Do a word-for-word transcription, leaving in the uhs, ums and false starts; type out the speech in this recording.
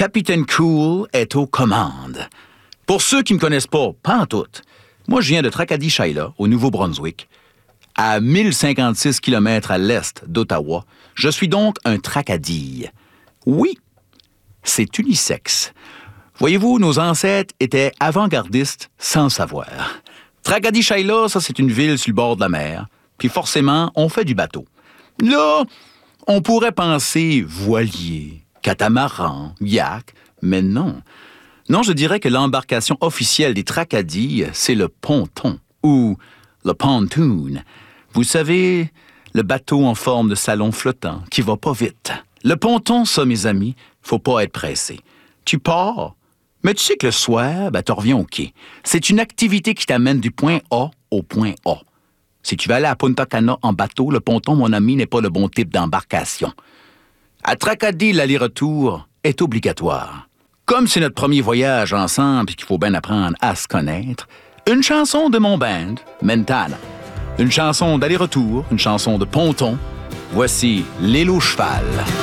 Capitaine Cool est aux commandes. Pour ceux qui ne me connaissent pas, pas en tout, moi je viens de Tracadie-Shaila, au Nouveau-Brunswick, à mille cinquante-six kilomètres à l'est d'Ottawa. Je suis donc un Tracadie. Oui, c'est unisexe. Voyez-vous, nos ancêtres étaient avant-gardistes sans le savoir. Tracadie-Shaila, ça c'est une ville sur le bord de la mer, puis forcément, on fait du bateau. Là, on pourrait penser voilier, catamaran, yak, mais non. Non, je dirais que l'embarcation officielle des Tracadies, c'est le ponton, ou le pontoon. Vous savez, le bateau en forme de salon flottant, qui va pas vite. Le ponton, ça, mes amis, faut pas être pressé. Tu pars, mais tu sais que le soir, ben, tu reviens au quai. C'est une activité qui t'amène du point A au point A. Si tu vas aller à Punta Cana en bateau, le ponton, mon ami, n'est pas le bon type d'embarcation. À Tracadie, l'aller-retour est obligatoire. Comme c'est notre premier voyage ensemble et qu'il faut bien apprendre à se connaître, une chanson de mon band, Mentana. Une chanson d'aller-retour, une chanson de ponton. Voici L'île au cheval.